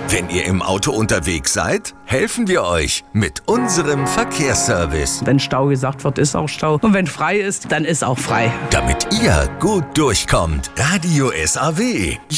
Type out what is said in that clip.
Wenn ihr im Auto unterwegs seid, helfen wir euch mit unserem Verkehrsservice. Wenn Stau gesagt wird, ist auch Stau. Und wenn frei ist, dann ist auch frei. Damit ihr gut durchkommt. Radio SAW.